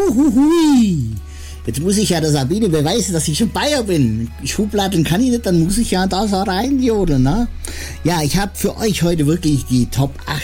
Huhuhui. Jetzt muss ich ja der Sabine beweisen, dass ich schon Bayer bin. Schubladen kann ich nicht, dann muss ich ja da so reinjodeln, ne? Ja, ich habe für euch heute wirklich die Top 8